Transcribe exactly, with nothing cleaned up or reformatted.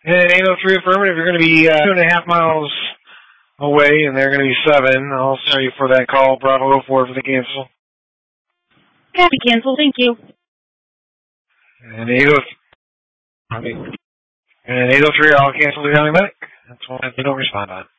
And eight oh three affirmative, you're going to be uh, two and a half miles away, and they're going to be seven. I'll sorry for that call. Bravo oh four for the cancel. Copy, cancel. Thank you. And eight oh three, and eight oh three, I'll cancel the medic. That's one they don't respond on.